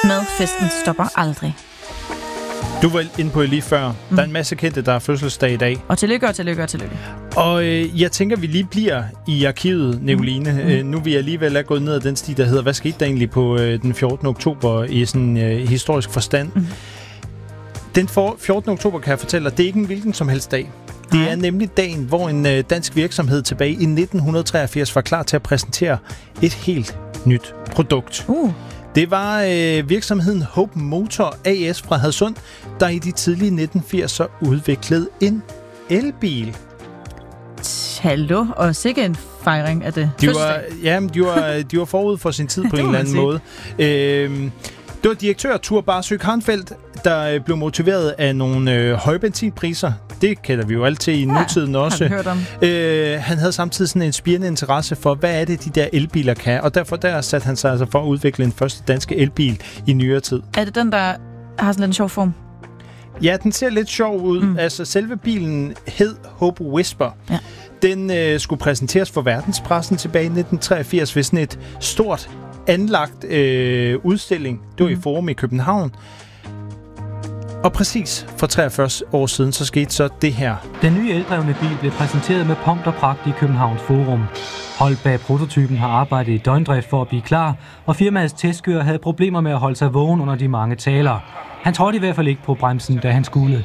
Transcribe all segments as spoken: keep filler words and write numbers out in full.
Madfesten stopper aldrig. Du var inde på det lige før. Mm. Der er en masse kendte, der har fødselsdag i dag. Og tillykke og tillykke og tillykke. Og øh, jeg tænker, vi lige bliver i arkivet, Nicoline. Mm. Øh, nu vi alligevel er gået ned ad den sti, der hedder, hvad skete der egentlig på øh, den fjortende oktober i sådan øh, historisk forstand? Mm. Den for, fjortende oktober, kan jeg fortælle dig, det er ikke en hvilken som helst dag. Det er nemlig dagen, hvor en øh, dansk virksomhed tilbage i nitten treogfirs var klar til at præsentere et helt nyt produkt. Uh. Det var øh, virksomheden Hope Motor A S fra Hadsund, der i de tidlige nitten firser udviklede en elbil. Hallo, og sikke en fejring af det. De var, ja, de var, de var forud for sin tid på en eller anden måde. Øh, det var direktør Tur Barsø Karnfeldt, der blev motiveret af nogle øh, høje benzinpriser. Det kender vi jo altid i ja, nutiden også. Har vi hørt om. Øh, han havde samtidig sådan en spirende interesse for, hvad er det, de der elbiler kan. Og derfor der satte han sig altså for at udvikle en første danske elbil i nyere tid. Er det den, der har sådan en sjov form? Ja, den ser lidt sjov ud. Mm. Altså, selve bilen hed Hope Whisper. Ja. Den øh, skulle præsenteres for verdenspressen tilbage i nitten treogfirs ved sådan et stort anlagt øh, udstilling. Det var mm. i Forum i København. Og præcis for treogfyrre år siden, så skete så det her. Den nye eldrevne bil blev præsenteret med pomp og pragt i Københavns Forum. Hold bag prototypen har arbejdet i døgndrift for at blive klar, og firmaets testkører havde problemer med at holde sig vågen under de mange talere. Han trådte i hvert fald ikke på bremsen, da han skulle.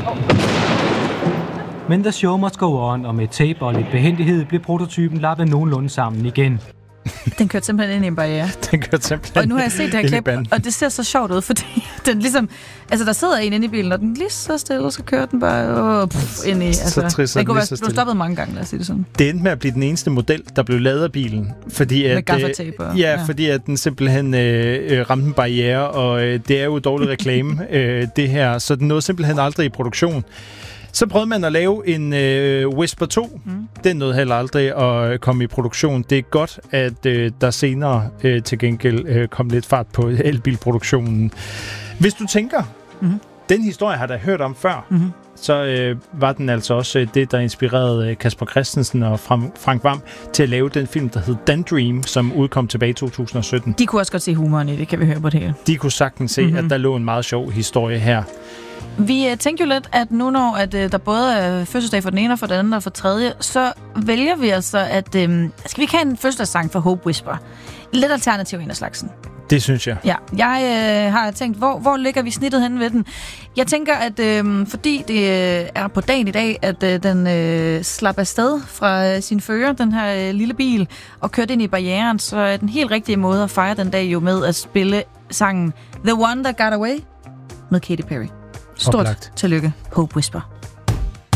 Men the show must go on, og med tape og lidt behændighed blev prototypen lappet nogenlunde sammen igen. Den kørte simpelthen ind i en barriere. Den kørte simpelthen Og nu har jeg set det her klip, og det ser så sjovt ud, fordi den ligesom... Altså, der sidder en inde i bilen, og den lige så stille, så kører den bare åh, pff, ind i... Altså, så trist, den kunne være blevet stoppet mange gange, lad os sige det sådan. Det endte med at blive den eneste model, der blev lavet af bilen. Fordi at, med gaffatape. Ja, ja, fordi at den simpelthen øh, ramte en barriere, og øh, det er jo dårlig reklame, øh, det her. Så den nåede simpelthen aldrig i produktion. Så prøvede man at lave en øh, Whisper to. Mm. Den nåede heller aldrig at komme i produktion. Det er godt, at øh, der senere øh, til gengæld øh, kom lidt fart på elbilproduktionen. Hvis du tænker, mm. den historie har jeg hørt om før, mm. så øh, var den altså også øh, det, der inspirerede øh, Kasper Christensen og Frank Hvam til at lave den film, der hed Dan Dream, som udkom tilbage i to tusind og sytten. De kunne også godt se humoren i det, kan vi høre på det her. De kunne sagtens se, mm-hmm. at der lå en meget sjov historie her. Vi uh, tænkte jo lidt, at nu når at, uh, der både er fødselsdag for den ene og for den anden og for tredje, så vælger vi altså, at um, skal vi ikke have en fødselsdagssang for Hope Whisper? Lidt alternativ en af slagsen. Det synes jeg. Ja, jeg øh, har tænkt, hvor, hvor ligger vi snittet henne ved den? Jeg tænker, at øh, fordi det øh, er på dagen i dag, at øh, den øh, slap afsted fra øh, sin fører, den her øh, lille bil, og kørte ind i barrieren, så er den helt rigtige måde at fejre den dag jo med at spille sangen The One That Got Away med Katy Perry. Stort Oplagt. Tillykke, Hope Whisper.